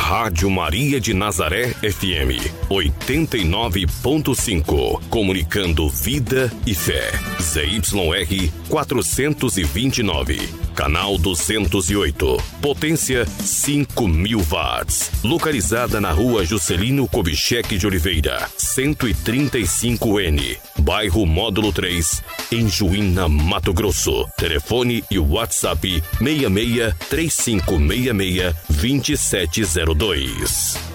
Rádio Maria de Nazaré FM 89.5, comunicando vida e fé. ZYR 429, canal 208, potência 5.000 watts, localizada na Rua Juscelino Kubitschek de Oliveira, 135N, bairro Módulo 3, em Juína, Mato Grosso. Telefone e WhatsApp 66 3566 2702.